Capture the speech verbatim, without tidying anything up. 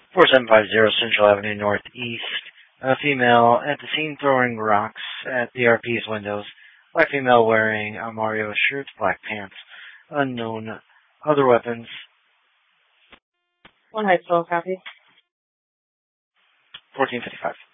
four seven five zero Central Avenue Northeast. A female at the scene throwing rocks at the R P's windows. Black female wearing a Mario shirt, black pants. Unknown. Other weapons. One high school copy. fourteen fifty-five.